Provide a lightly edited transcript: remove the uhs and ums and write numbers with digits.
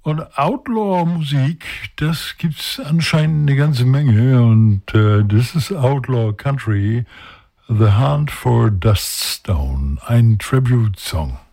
Und Outlaw-Musik, das gibt's anscheinend eine ganze Menge. Und das ist Outlaw Country, The Hunt for Duststone, ein Tribute-Song.